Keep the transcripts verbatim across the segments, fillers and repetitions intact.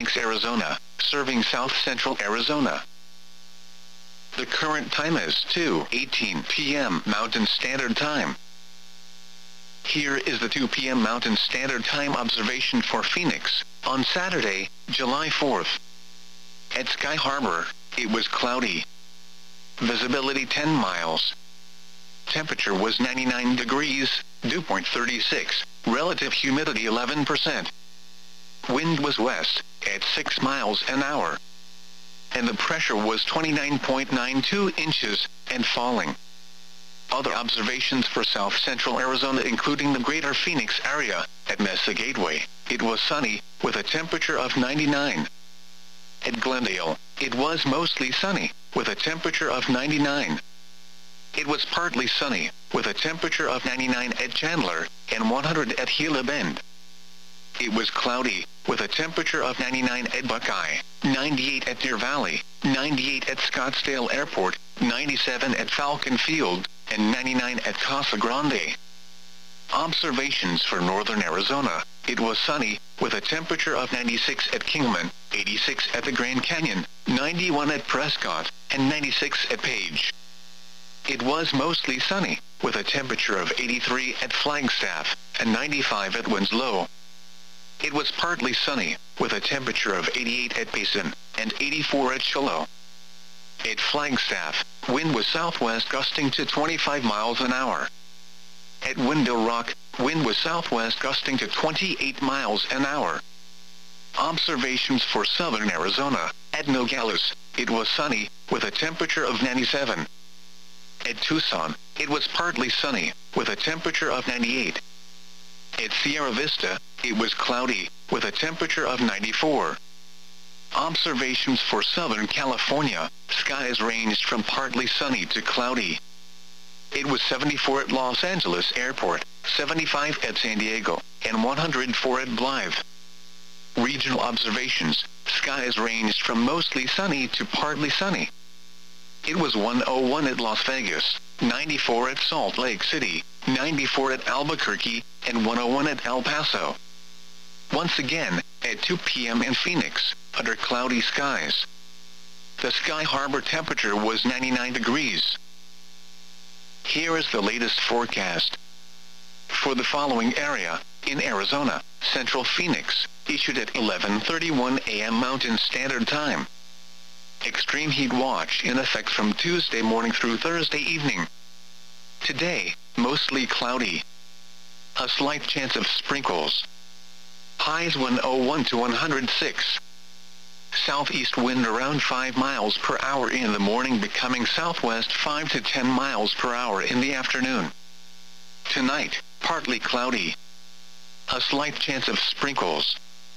Phoenix, Arizona, serving south-central Arizona. The current time is two eighteen p m Mountain Standard Time. Here is the two p m Mountain Standard Time observation for Phoenix, on Saturday, July fourth. At Sky Harbor, it was cloudy. Visibility ten miles. Temperature was ninety-nine degrees, dew point thirty-six, relative humidity eleven percent. Wind was west, at six miles an hour. And the pressure was twenty-nine point nine two inches, and falling. Other observations for south-central Arizona including the greater Phoenix area, at Mesa Gateway, it was sunny, with a temperature of ninety-nine. At Glendale, it was mostly sunny, with a temperature of ninety-nine. It was partly sunny, with a temperature of ninety-nine at Chandler, and one hundred at Gila Bend. It was cloudy, with a temperature of ninety-nine at Buckeye, ninety-eight at Deer Valley, ninety-eight at Scottsdale Airport, ninety-seven at Falcon Field, and ninety-nine at Casa Grande. Observations for northern Arizona, it was sunny, with a temperature of ninety-six at Kingman, eighty-six at the Grand Canyon, ninety-one at Prescott, and ninety-six at Page. It was mostly sunny, with a temperature of eighty-three at Flagstaff, and ninety-five at Winslow. It was partly sunny, with a temperature of eighty-eight at Payson, and eighty-four at Shiloh. At Flagstaff, wind was southwest gusting to twenty-five miles an hour. At Window Rock, wind was southwest gusting to twenty-eight miles an hour. Observations for southern Arizona, at Nogales, it was sunny, with a temperature of ninety-seven. At Tucson, it was partly sunny, with a temperature of ninety-eight. At Sierra Vista, it was cloudy, with a temperature of ninety-four. Observations for Southern California, skies ranged from partly sunny to cloudy. It was seventy-four at Los Angeles Airport, seventy-five at San Diego, and one hundred four at Blythe. Regional observations, skies ranged from mostly sunny to partly sunny. It was one oh one at Las Vegas, ninety-four at Salt Lake City, ninety-four at Albuquerque, and one oh one at El Paso. Once again, at two p m in Phoenix, under cloudy skies. The Sky Harbor temperature was ninety-nine degrees. Here is the latest forecast. For the following area, in Arizona, Central Phoenix, issued at eleven thirty-one a m Mountain Standard Time. Extreme heat watch in effect from Tuesday morning through Thursday evening. Today, mostly cloudy. A slight chance of sprinkles. Highs one oh one to one hundred six. Southeast wind around five miles per hour in the morning, becoming southwest five to ten miles per hour in the afternoon. Tonight, partly cloudy. A slight chance of sprinkles.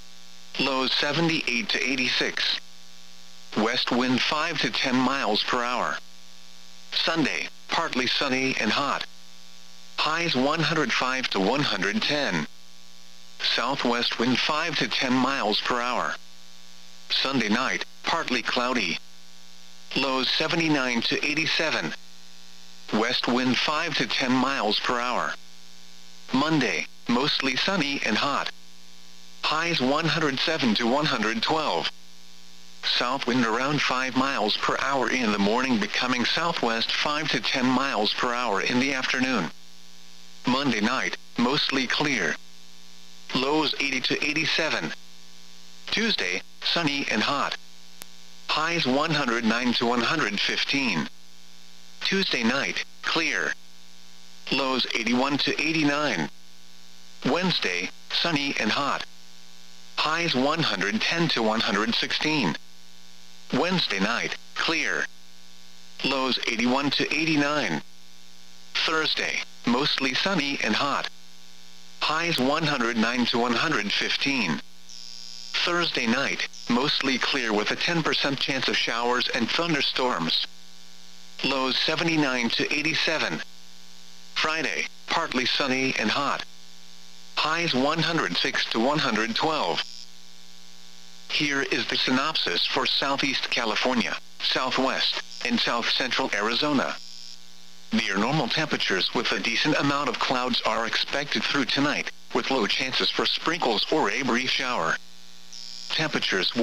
Lows seventy-eight to eighty-six. West wind five to ten miles per hour. Sunday, partly sunny and hot. Highs one hundred five to one hundred ten. Southwest wind five to ten miles per hour. Sunday night, partly cloudy. Lows seventy-nine to eighty-seven. West wind five to ten miles per hour. Monday, mostly sunny and hot. Highs one hundred seven to one hundred twelve. South wind around five miles per hour in the morning, becoming southwest five to ten miles per hour in the afternoon. Monday night, mostly clear. Lows eighty to eighty-seven. Tuesday, sunny and hot. Highs one hundred nine to one hundred fifteen. Tuesday night, clear. Lows eighty-one to eighty-nine. Wednesday, sunny and hot. Highs one hundred ten to one hundred sixteen. Wednesday night, clear. Lows eighty-one to eighty-nine. Thursday, mostly sunny and hot. Highs one hundred nine to one hundred fifteen. Thursday night, mostly clear with a ten percent chance of showers and thunderstorms. Lows seventy-nine to eighty-seven. Friday, partly sunny and hot. Highs one hundred six to one hundred twelve. Here is the synopsis for Southeast California, Southwest, and South Central Arizona. Near normal temperatures with a decent amount of clouds are expected through tonight, with low chances for sprinkles or a brief shower. Temperatures